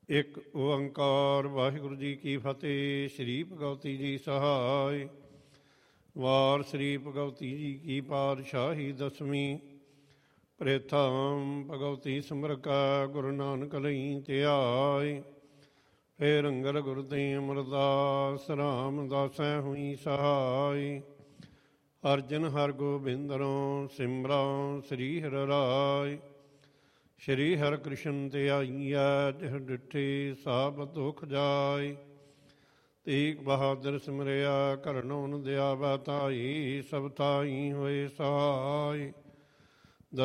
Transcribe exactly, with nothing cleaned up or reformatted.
ਇੱਕ ਓੰਕਾਰ ਵਾਹਿਗੁਰੂ ਜੀ ਕੀ ਫਤਿਹ। ਸ਼੍ਰੀ ਭਗਵਤੀ ਜੀ ਸਹਾਇ। ਵਾਰ ਸ਼੍ਰੀ ਭਗਵਤੀ ਜੀ ਕੀ ਪਾਤਸ਼ਾਹੀ ਦਸਵੀਂ। ਪ੍ਰੇਥਮ ਭਗਵਤੀ ਸਿਮਰਕਾ ਗੁਰੂ ਨਾਨਕ ਲਈ ਧਿਆਇ। ਫੇਰ ਅੰਗਦ ਗੁਰ ਤੇ ਅਮਰਦਾਸ ਰਾਮਦਾਸੈ ਹੋਈ ਸਹਾਇ। ਅਰਜਨ ਹਰ ਗੋਬਿੰਦਰੋਂ ਸਿਮਰਾਂ ਸ੍ਰੀ ਹਰਿ ਰਾਇ। ਸ਼੍ਰੀ ਹਰਿ ਕ੍ਰਿਸ਼ਨ ਤੇ ਆਈਐ ਜਿਹ ਡਿਠੀ ਸਭ ਦੁਖ ਜਾਇ। ਤੇਗ ਬਹਾਦਰ ਸਿਮਰਿਆ ਕਰਨੋ ਨ ਦਿਆਵੈ ਤਾਈ। ਸਭ ਤਾਈ ਹੋਏ ਸਹਾਇ।